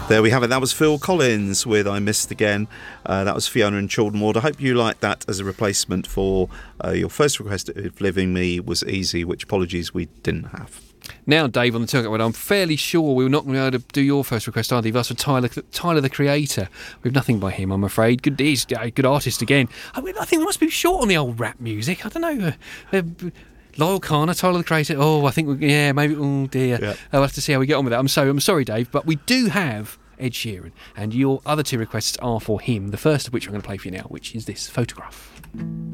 There we have it. That was Phil Collins with I Missed Again. That was Fiona and Childen Ward. I hope you liked that as a replacement for your first request of Living Me Was Easy, which apologies we didn't have. Now, Dave, on the Tailgate, I'm fairly sure we're not going to be able to do your first request either. You've asked for Tyler the Creator. We have nothing by him, I'm afraid. He's a good artist again. I think we must be short on the old rap music. I don't know. Lyle Carner, Tyler the Creator. Oh, I think maybe. Oh dear. Yeah. I'll have to see how we get on with that. I'm sorry, Dave, but we do have Ed Sheeran, and your other two requests are for him. The first of which I'm going to play for you now, which is this photograph.